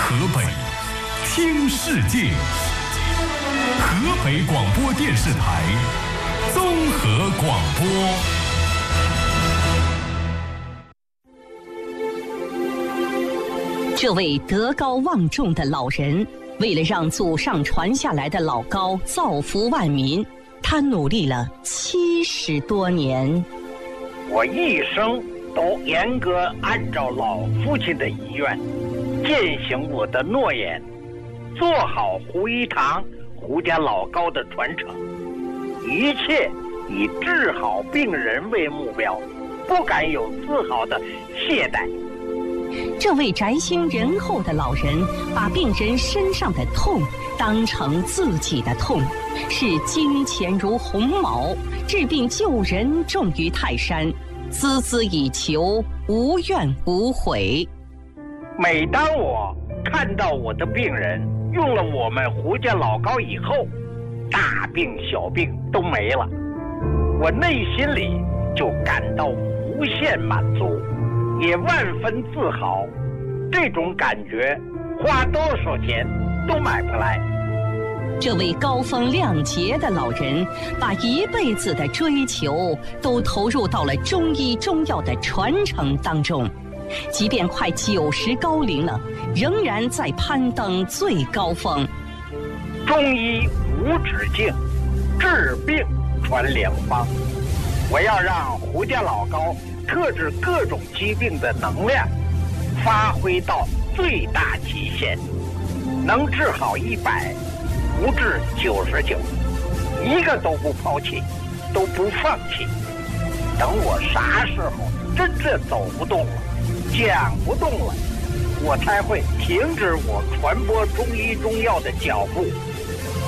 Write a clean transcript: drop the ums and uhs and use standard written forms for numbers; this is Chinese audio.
河北，听世界。河北广播电视台综合广播。 这位德高望重的老人，为了让祖上传下来的老高造福万民，他努力了70多年。 我一生都严格按照老父亲的遗愿，践行我的诺言，做好胡一堂、胡家老高的传承，一切以治好病人为目标，不敢有丝毫的懈怠。 这位宅心仁厚的老人，把病人身上的痛当成自己的痛，视金钱如鸿毛，治病救人重于泰山，孜孜以求，无怨无悔。 每当我看到我的病人用了我们胡家老高以后，大病小病都没了，我内心里就感到无限满足，也万分自豪。这种感觉花多少钱都买不来。 这位高风亮节的老人，把一辈子的追求都投入到了中医中药的传承当中，即便快90高龄了，仍然在攀登最高峰。 中医无止境，治病传良方。我要让胡家老高特治各种疾病的能量发挥到最大极限，能治好100，不治99，一个都不抛弃，都不放弃。等我啥时候真正走不动了，讲不动了，我才会停止我传播中医中药的脚步，